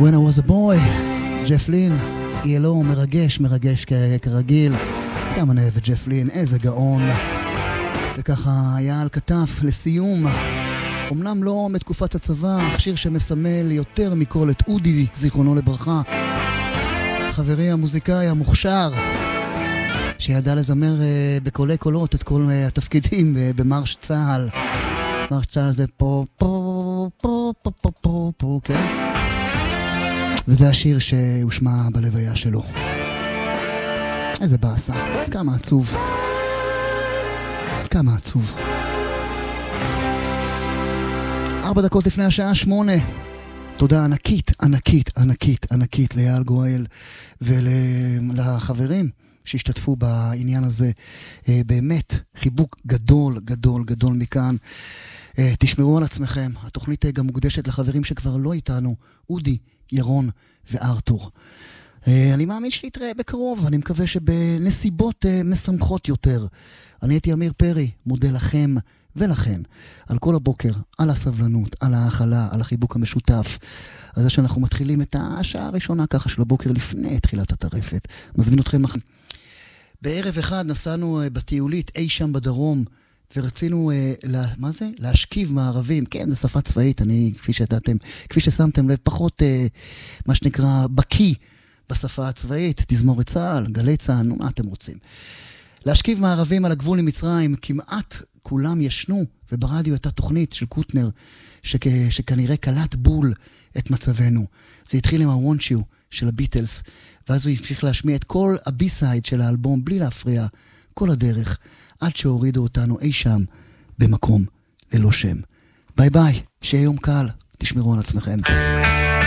When I was a boy, ג'ף לין, ELO, מרגש כרגיל. כמה נאהב את ג'ף לין, איזה גאון. וככה היה על כתף לסיום, אמנם לא מתקופת הצבא, שיר שמסמל יותר מכל את אודי, זיכרונו לברכה, חברי המוזיקאי המוכשר, שידע לזמר בקולי קולות את כל התפקידים במרש צהל. מרש צהל זה פה, כן? וזה השיר שהושמע בלוויה שלו. איזה באסה, כמה עצוב. כמה עצוב. 4 דקות לפני השעה 8. תודה ענקית ליעל גואל ולחברים שהשתתפו בעניין הזה. באמת חיבוק גדול מכאן. תשמרו על עצמכם. התוכנית גם מוקדשת לחברים שכבר לא איתנו, אודי, ירון וארתור. אני מאמין שנתראה בקרוב, אני מקווה שבנסיבות משמחות יותר. אני הייתי אמיר פרי, מודה לכם ולכן על כל הבוקר, על הסבלנות, על ההכלה, על החיבוק המשותף. על זה שאנחנו מתחילים את השעה הראשונה ככה של הבוקר לפני תחילת הטרפת. מזמין אתכם. בערב אחד נסענו בטיולית אי שם בדרום, ורצינו, מה זה? להשכיב מערבים. כן, זה שפה צבאית, אני, כפי ששמתם לב, פחות, מה שנקרא, בקי בשפה הצבאית, תזמורת צה"ל, גלי צה"ל, מה אתם רוצים? להשכיב מערבים על הגבול עם מצרים, כמעט כולם ישנו, וברדיו הייתה תוכנית של קוטנר, שכנראה קלט בול את מצבנו. זה התחיל עם ה-Want You של הביטלס, ואז הוא המשיך להשמיע את כל הבי-סייד של האלבום, בלי להפריע, כל הדרך, עד שהורידו אותנו אי שם, במקום ללא שם. ביי ביי, שיהיה יום קל, תשמרו על עצמכם.